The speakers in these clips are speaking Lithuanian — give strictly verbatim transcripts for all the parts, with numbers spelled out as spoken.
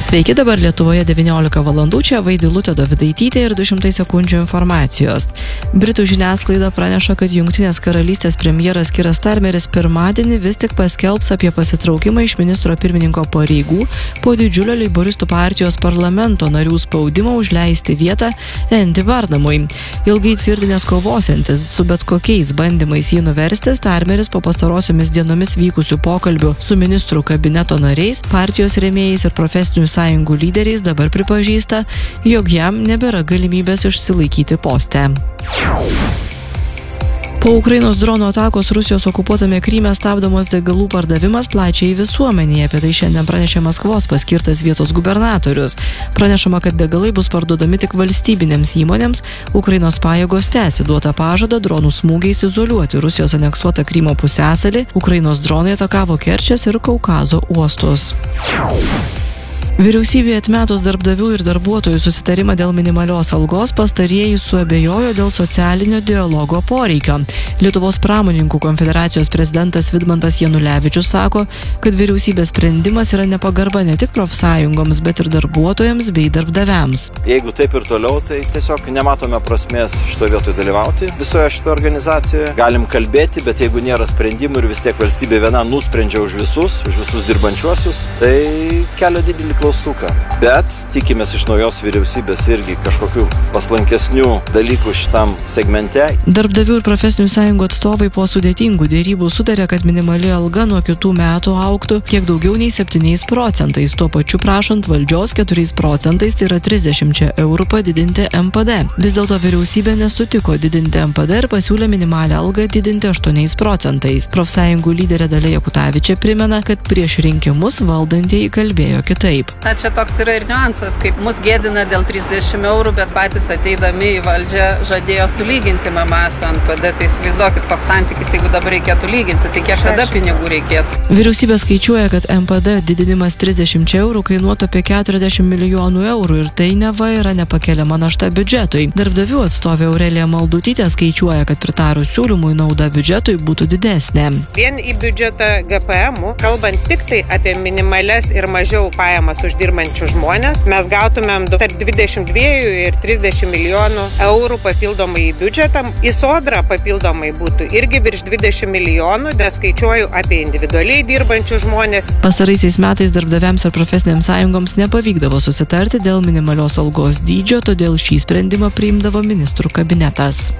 Sveiki, dabar Lietuvoje devyniolika valandų, čia Vaidilutė Dovidaitytė ir du šimtai sekundžių informacijos. Britų žiniasklaida praneša, kad Jungtinės karalystės premjeras Kiras Starmeris pirmadienį vis tik paskelbs apie pasitraukimą iš ministro pirmininko pareigų po didžiulio leiboristų partijos parlamento narių spaudimo užleisti vietą Andy Burnhamui. Ilgai tvirtinęs kovosiantis su bet kokiais bandymais jį nuversti, Starmeris po pastarosiomis dienomis vykusių pokalbių su ministrų kabineto nariais, partijos rėmėjais ir profesinių sąjungų lyderiais dabar pripažįsta, jog jam nebėra galimybės išsilaikyti poste. Po Ukrainos dronų atakos Rusijos okupuotame Kryme stabdomas degalų pardavimas plačiai visuomenėje. Apie tai šiandien pranešė Maskvos paskirtas vietos gubernatorius. Pranešama, kad degalai bus parduodami tik valstybinėms įmonėms. Ukrainos pajėgos tęsi duotą pažadą dronų smūgiais izoliuoti Rusijos aneksuotą Krymo pusiasalį. Ukrainos dronai atakavo Kerčės ir Kaukazo uostus. Vyriausybė atmetus darbdavių ir darbuotojų susitarimą dėl minimalios algos, pastarieji suabejojo dėl socialinio dialogo poreikio. Lietuvos pramonininkų konfederacijos prezidentas Vidmantas Janulevičius sako, kad vyriausybės sprendimas yra nepagarba ne tik profsąjungoms, bet ir darbuotojams bei darbdaviams. Jeigu taip ir toliau, tai tiesiog nematome prasmės šitoje vietoje dalyvauti visoje šitoje organizacijoje. Galim kalbėti, bet jeigu nėra sprendimų ir vis tiek valstybė viena nusprendžia už visus, už visus dirbančiuosius, tai kelia didelį klausimą. Bet tikimės iš naujos vyriausybės irgi kažkokių paslankesnių dalykų šitam segmente. Darbdavių ir profesinių sąjungų atstovai po sudėtingų dėrybų sutarė, kad minimali alga nuo kitų metų augtų kiek daugiau nei septyniais procentais, tuo pačiu prašant valdžios keturiais procentais, tai yra trisdešimčia eurų padidinti M P D. Vis dėlto vyriausybė nesutiko didinti M P D ir pasiūlė minimalią algą didinti aštuoniais procentais. Profsąjungų lyderė Dalia Jakutavičė primena, kad prieš rinkimus valdantieji kalbėjo kitaip. Na, čia toks yra ir niuansas, kaip mus gėdina dėl trisdešimt eurų, bet patys ateidami į valdžią žadėjo sulyginti M M A su N P D, tai įsivaizduokit, koks santykis, jeigu dabar reikėtų lyginti, tai kiek tada pinigų reikėtų. Vyriausybė skaičiuoja, kad M P D didinimas trisdešimčia eurų kainuotų apie keturiasdešimt milijonų eurų ir tai neva yra nepakeliama našta biudžetui. Darbdavių atstovė Aurelija Maldutytė skaičiuoja, kad pritarus siūlymui nauda biudžetui būtų didesnė. Vien į biudžetą G P M, kalbant tik tai apie minimales ir mažiau pajamas uždirbančių žmonės, mes gautumėm tarp dvidešimt dva ir trisdešimt milijonų eurų papildomai į biudžetą. Į sodrą papildomai būtų irgi virš dvidešimt milijonų, nes skaičiuoju apie individualiai dirbančių žmonės. Pastaraisiais metais darbdaviams ir profesinėms sąjungoms nepavykdavo susitarti dėl minimalios algos dydžio, todėl šį sprendimą priimdavo ministrų kabinetas.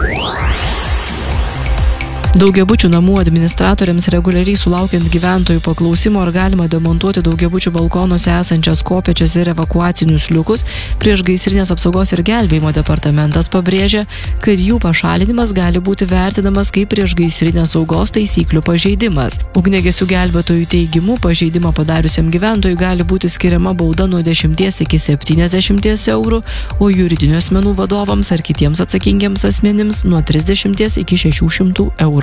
Daugiabučių namų administratoriams reguliariai sulaukiant gyventojų paklausimo, ar galima demontuoti daugiabučių balkonuose esančias kopėčias ir evakuacinius liukus, priešgaisrinės apsaugos ir gelbėjimo departamentas pabrėžia, kad jų pašalinimas gali būti vertinamas kaip priešgaisrinės saugos taisyklių pažeidimas. Ugniagesių gelbėtojų teigimu, pažeidimą padariusiam gyventojui gali būti skiriama bauda nuo dešimties iki septyniasdešimties eurų, o juridinių asmenų vadovams ar kitiems atsakingiems asmenims nuo trisdešimties iki šešių šimtų eurų.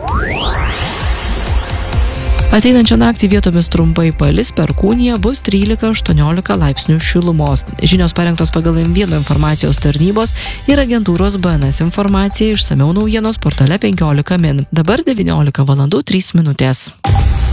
Ateinančią naktį vietomis trumpai palis, perkūnija, bus trylika aštuoniolika laipsnių šilumos. Žinios parengtos pagal M vienas informacijos tarnybos ir agentūros B N S informacija, išsamiau naujienos portale penkiolika min. Dabar devyniolika valandų trys minutės.